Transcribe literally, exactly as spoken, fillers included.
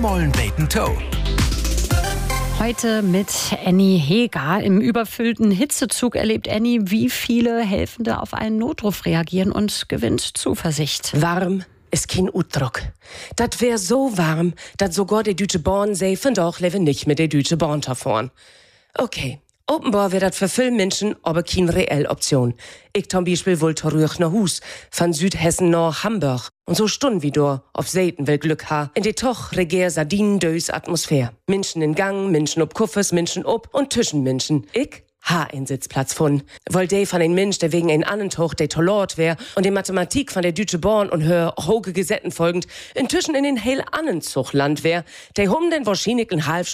Mollen Bacon Toe. Heute mit Annie Heger. Im überfüllten Hitzezug erlebt Annie, wie viele Helfende auf einen Notruf reagieren und gewinnt Zuversicht. Warm ist kein Utdruck. Dat wär so warm, dat sogar die Deutsche Bahn sei, von doch leben nicht mit der Deutsche Bahn fahren. Okay, offenbar wär dat für viele Menschen aber keine reelle Option. Ich zum Beispiel wohl zurück nach Hus, von Südhessen nach Hamburg. Und so Stunden wie du auf Seiten will Glück ha. In die toch regier Sardinen dös Atmosphäre. Menschen in Gang, Menschen ob Kuffes, Menschen ob und Tischen Menschen. Ich ha einen Sitzplatz von. Weil de von ein Mensch, der wegen ein anderen Toch der Tollort wär und die Mathematik von der Deutsche Bahn und hör hoge Gesetten folgend inzwischen in den heil Annenzuchland wär, der hum den wahrscheinlich einen halb